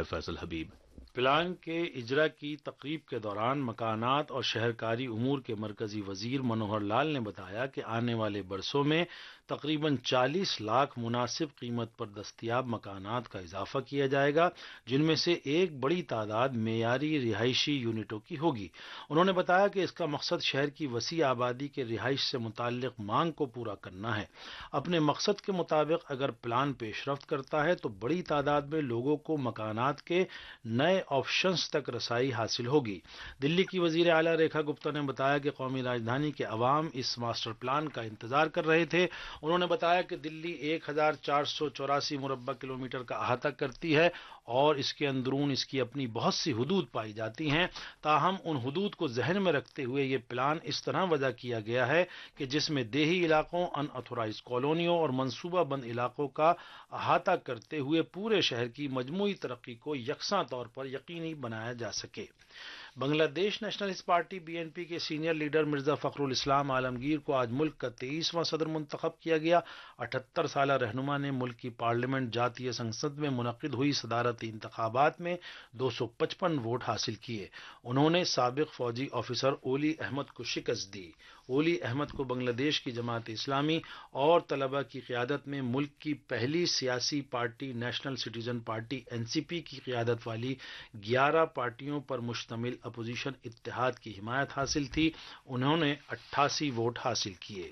فیصل حبیب۔ Plan کے اجرا کی تقریب کے دوران مکانات اور شہرکاری امور کے مرکزی وزیر منوہر لال نے بتایا کہ آنے والے برسوں میں تقریباً 40 لاکھ مناسب قیمت پر دستیاب مکانات کا اضافہ کیا جائے گا، جن میں سے ایک بڑی تعداد معیاری رہائشی یونٹوں کی ہوگی۔ انہوں نے بتایا کہ اس کا مقصد شہر کی وسیع آبادی کے رہائش سے متعلق مانگ کو پورا کرنا ہے۔ اپنے مقصد کے مطابق اگر پلان پیش رفت کرتا ہے تو بڑی تعداد میں لوگوں کو مکانات کے نئے آپشنز تک رسائی حاصل ہوگی۔ دلی کی وزیر اعلیٰ ریکھا گپتا نے بتایا کہ قومی راجدھانی کے عوام اس ماسٹر پلان کا انتظار کر رہے تھے۔ انہوں نے بتایا کہ دلی 1484 مربع کلومیٹر کا احاطہ کرتی ہے اور اس کے اندرون اس کی اپنی بہت سی حدود پائی جاتی ہیں، تاہم ان حدود کو ذہن میں رکھتے ہوئے یہ پلان اس طرح وضع کیا گیا ہے کہ جس میں دیہی علاقوں، ان اتھورائزڈ کالونیوں اور منصوبہ بند علاقوں کا احاطہ کرتے ہوئے پورے شہر کی مجموعی ترقی کو یکساں طور پر یقینی بنایا جا سکے۔ بنگلہ دیش نیشنلسٹ پارٹی BNP کے سینئر لیڈر مرزا فخر الاسلام عالمگیر کو آج ملک کا 23واں صدر منتخب کیا گیا۔ 78 سالہ رہنما نے ملک کی پارلیمنٹ جاتیہ سنسد میں منعقد ہوئی صدارتی انتخابات میں 255 ووٹ حاصل کیے۔ انہوں نے سابق فوجی آفیسر اولی احمد کو شکست دی۔ اولی احمد کو بنگلہ دیش کی جماعت اسلامی اور طلبہ کی قیادت میں ملک کی پہلی سیاسی party national citizen party NCP کی قیادت والی 11 پارٹیوں پر مشتمل اپوزیشن اتحاد کی حمایت حاصل تھی۔ انہوں نے 88 ووٹ حاصل کیے۔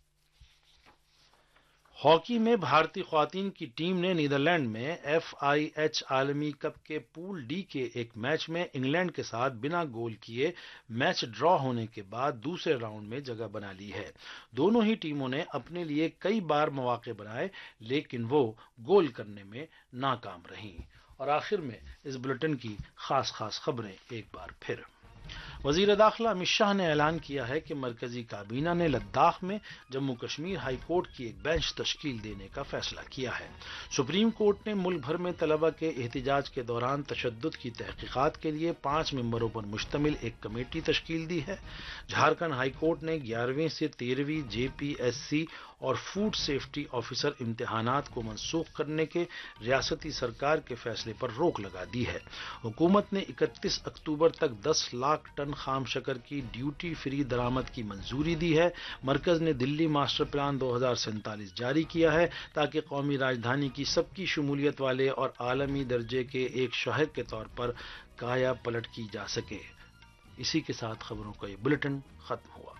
ہاکی میں بھارتی خواتین کی ٹیم نے نیدرلینڈ میں FIH عالمی کپ کے پول ڈی کے ایک میچ میں انگلینڈ کے ساتھ بنا گول کیے میچ ڈرا ہونے کے بعد دوسرے راؤنڈ میں جگہ بنا لی ہے۔ دونوں ہی ٹیموں نے اپنے لیے کئی بار مواقع بنائے لیکن وہ گول کرنے میں ناکام رہیں۔ اور آخر میں اس بلٹن کی خاص خبریں ایک بار پھر۔ وزیر داخلہ امت شاہ نے اعلان کیا ہے کہ مرکزی کابینہ نے لداخ میں جموں کشمیر ہائی کورٹ کی ایک بینچ تشکیل دینے کا فیصلہ کیا ہے۔ سپریم کورٹ نے ملک بھر میں طلبہ کے احتجاج کے دوران تشدد کی تحقیقات کے لیے 5 ممبروں پر مشتمل ایک کمیٹی تشکیل دی ہے۔ جھارکھنڈ ہائی کورٹ نے 11ویں سے 13ویں JPSC اور فوڈ سیفٹی آفیسر امتحانات کو منسوخ کرنے کے ریاستی سرکار کے فیصلے پر روک لگا دی ہے۔ حکومت نے 31 اکتوبر تک 10 لاکھ ٹن خام شکر کی ڈیوٹی فری درآمد کی منظوری دی ہے۔ مرکز نے دلی ماسٹر پلان 2047 جاری کیا ہے تاکہ قومی راجدھانی کی سب کی شمولیت والے اور عالمی درجے کے ایک شہر کے طور پر کایا پلٹ کی جا سکے۔ اسی کے ساتھ خبروں کا یہ بلٹن ختم ہوا۔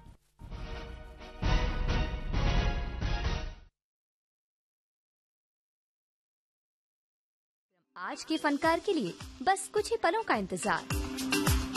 آج کے فنکار کے لیے بس کچھ ہی پلوں کا انتظار۔